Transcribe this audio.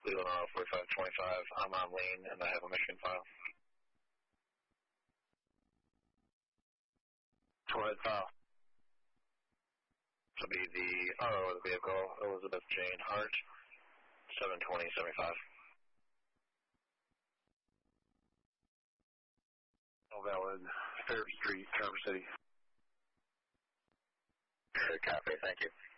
Cleveland 4525. I'm on lane and I have a Michigan file. Torrid file. This will be the RO of the vehicle, Elizabeth Jane Hart, 72075. All valid. Fair Street, Traverse City. Good copy, thank you.